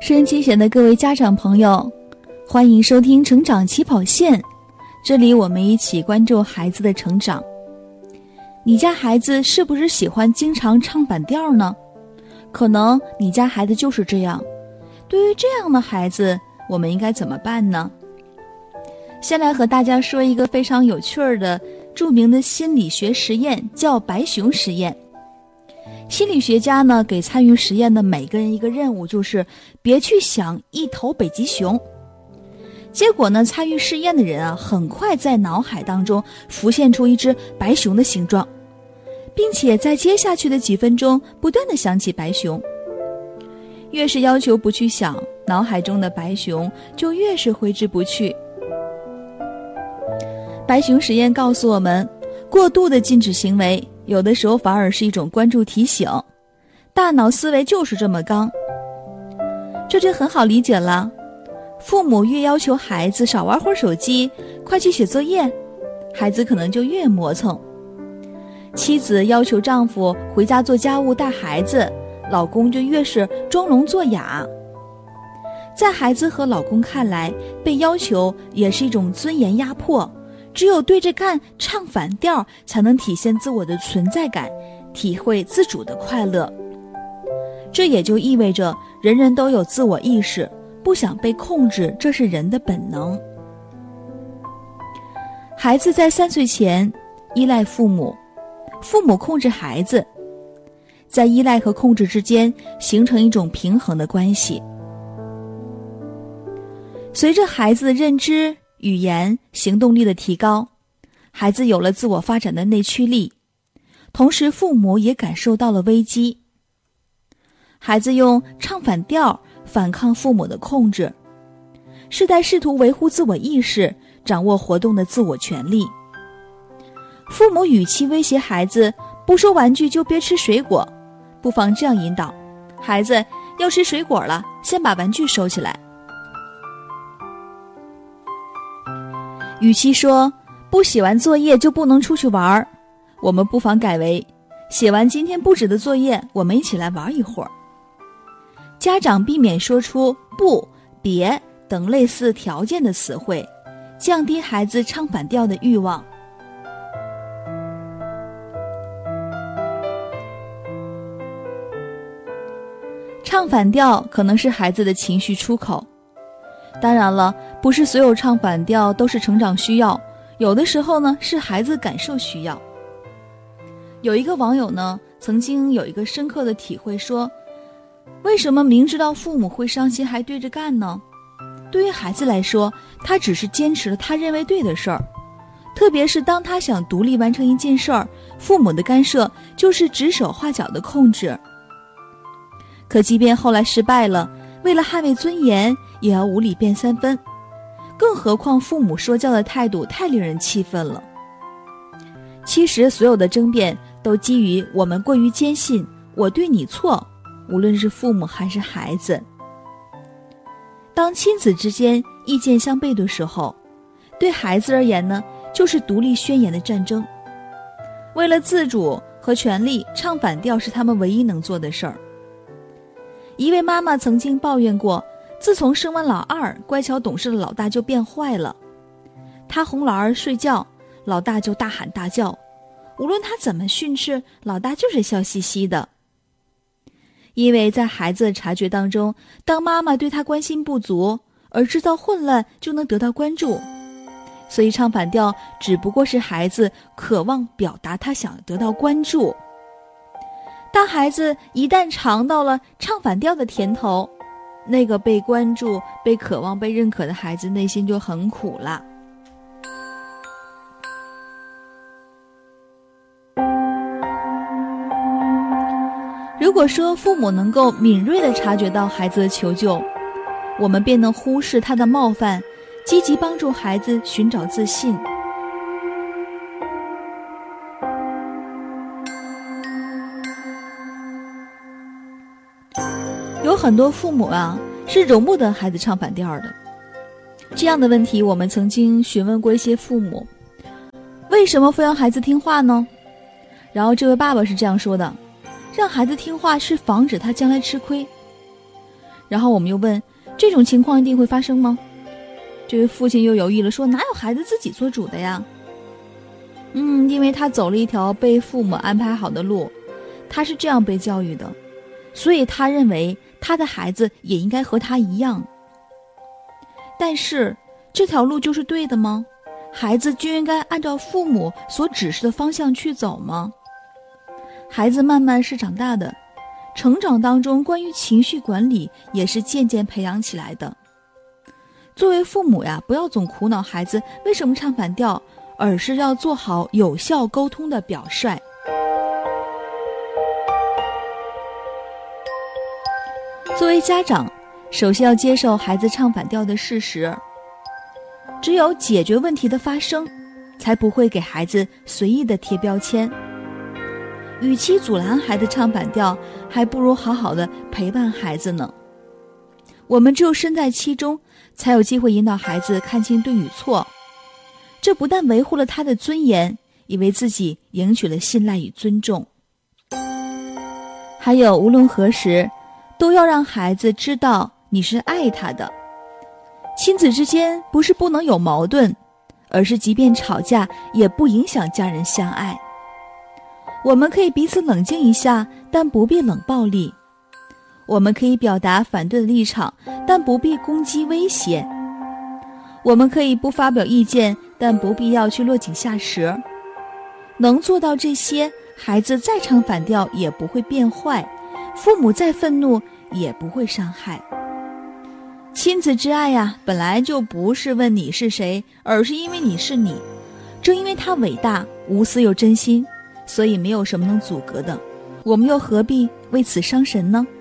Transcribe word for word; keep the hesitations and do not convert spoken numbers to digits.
收音机前的各位家长朋友，欢迎收听成长起跑线，这里我们一起关注孩子的成长。你家孩子是不是喜欢经常唱反调呢？可能你家孩子就是这样。对于这样的孩子，我们应该怎么办呢？先来和大家说一个非常有趣的著名的心理学实验，叫白熊实验。心理学家呢给参与实验的每个人一个任务，就是别去想一头北极熊。结果呢，参与试验的人啊，很快在脑海当中浮现出一只白熊的形状，并且在接下去的几分钟不断地想起白熊。越是要求不去想，脑海中的白熊就越是挥之不去。白熊实验告诉我们，过度的禁止行为有的时候反而是一种关注提醒，大脑思维就是这么刚。这就很好理解了，父母越要求孩子少玩会儿手机，快去写作业，孩子可能就越磨蹭。妻子要求丈夫回家做家务带孩子，老公就越是装聋作哑。在孩子和老公看来，被要求也是一种尊严压迫，只有对着干唱反调，才能体现自我的存在感，体会自主的快乐。这也就意味着人人都有自我意识，不想被控制，这是人的本能。孩子在三岁前依赖父母，父母控制孩子，在依赖和控制之间形成一种平衡的关系。随着孩子的认知、语言、行动力的提高，孩子有了自我发展的内驱力，同时父母也感受到了危机。孩子用唱反调反抗父母的控制，是在试图维护自我意识，掌握活动的自我权利。父母语气威胁孩子，不收玩具就别吃水果，不妨这样引导孩子，要吃水果了，先把玩具收起来。与其说不写完作业就不能出去玩，我们不妨改为写完今天布置的作业，我们一起来玩一会儿。家长避免说出不、别等类似条件的词汇，降低孩子唱反调的欲望。唱反调可能是孩子的情绪出口，当然了，不是所有唱反调都是成长需要，有的时候呢是孩子感受需要。有一个网友呢曾经有一个深刻的体会，说为什么明知道父母会伤心还对着干呢？对于孩子来说，他只是坚持了他认为对的事儿，特别是当他想独立完成一件事儿，父母的干涉就是指手画脚的控制。可即便后来失败了，为了捍卫尊严也要无理变三分，更何况父母说教的态度太令人气愤了。其实所有的争辩都基于我们过于坚信我对你错，无论是父母还是孩子。当亲子之间意见相悖的时候，对孩子而言呢，就是独立宣言的战争。为了自主和权利，唱反调是他们唯一能做的事儿。一位妈妈曾经抱怨过，自从生完老二，乖巧懂事的老大就变坏了。她哄老二睡觉，老大就大喊大叫，无论他怎么训斥，老大就是笑嘻嘻的。因为在孩子的察觉当中，当妈妈对他关心不足，而制造混乱就能得到关注，所以唱反调只不过是孩子渴望表达他想得到关注。当孩子一旦尝到了唱反调的甜头，那个被关注、被渴望被认可的孩子内心就很苦了。如果说父母能够敏锐地察觉到孩子的求救，我们便能忽视他的冒犯，积极帮助孩子寻找自信。有很多父母啊，是容不得孩子唱反调的。这样的问题，我们曾经询问过一些父母，为什么非要孩子听话呢？然后这位爸爸是这样说的，让孩子听话是防止他将来吃亏。 然后我们又问，这种情况一定会发生吗？这位父亲又犹豫了，说哪有孩子自己做主的呀？嗯，因为他走了一条被父母安排好的路，他是这样被教育的，所以他认为他的孩子也应该和他一样。但是这条路就是对的吗？孩子就应该按照父母所指示的方向去走吗？孩子慢慢是长大的，成长当中关于情绪管理也是渐渐培养起来的。作为父母呀，不要总苦恼孩子为什么唱反调，而是要做好有效沟通的表率。作为家长，首先要接受孩子唱反调的事实，只有解决问题的发生，才不会给孩子随意的贴标签。与其阻拦孩子唱反调，还不如好好的陪伴孩子呢。我们只有身在其中，才有机会引导孩子看清对与错。这不但维护了他的尊严，也为自己赢取了信赖与尊重。还有，无论何时，都要让孩子知道你是爱他的。亲子之间不是不能有矛盾，而是即便吵架，也不影响家人相爱。我们可以彼此冷静一下，但不必冷暴力。我们可以表达反对的立场，但不必攻击威胁。我们可以不发表意见，但不必要去落井下石。能做到这些，孩子再唱反调也不会变坏，父母再愤怒也不会伤害。亲子之爱呀，本来就不是问你是谁，而是因为你是你。正因为他伟大、无私又真心，所以没有什么能阻隔的。我们又何必为此伤神呢？